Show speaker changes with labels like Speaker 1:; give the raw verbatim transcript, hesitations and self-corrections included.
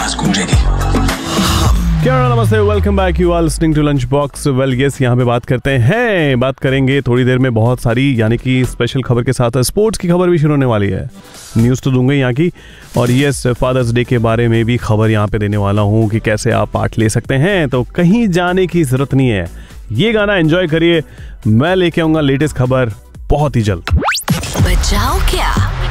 Speaker 1: आवाज गूंजेगी।
Speaker 2: क्या नमस्ते, welcome back, you are listening to lunch box. Well yes, यहाँ पे बात करते हैं बात करेंगे थोड़ी देर में बहुत सारी, यानी कि स्पेशल खबर के साथ स्पोर्ट्स की खबर भी शुरू होने वाली है। न्यूज़ तो दूंगा यहाँ की, और यस फादर्स डे के बारे में भी खबर यहाँ पे देने वाला हूँ कि कैसे आप पार्ट ले सकते हैं। तो कहीं जाने की जरूरत नहीं है, ये गाना एंजॉय करिए। मैं लेके आऊंगा लेटेस्ट खबर बहुत ही जल्द।
Speaker 3: बचाओ क्या